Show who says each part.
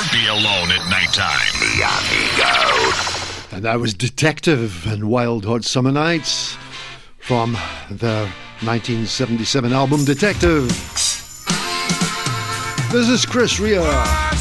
Speaker 1: be alone at nighttime.
Speaker 2: The Amigo.
Speaker 3: And that was Detective and Wild Hot Summer Nights from the 1977 album Detective. This is Chris Rea.